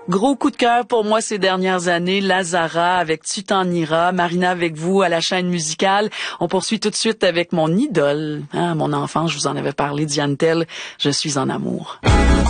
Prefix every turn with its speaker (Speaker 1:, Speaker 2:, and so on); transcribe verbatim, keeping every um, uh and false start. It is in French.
Speaker 1: Gros coup de cœur pour moi ces dernières années, Lazara avec Tu t'en iras, Marina avec vous à la chaîne musicale. On poursuit tout de suite avec mon idole, hein, mon enfant, je vous en avais parlé, Diane Tell, Je suis en amour.